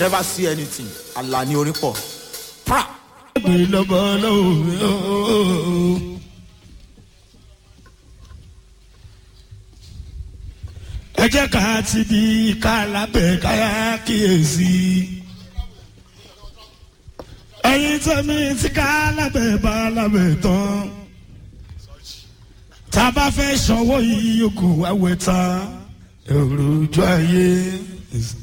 never see anything. Allah ni orin pọ̀. Pra. Ẹ jẹ́ ká ti di ká lábẹ́ ká kíyèsí. Ẹyin tẹ́mi tí ká lábẹ́ bá lábẹ́ tán. Tá a bá fẹ́ sanwó yìí yòókù àwẹ̀ tán. Èrò ojú ayé.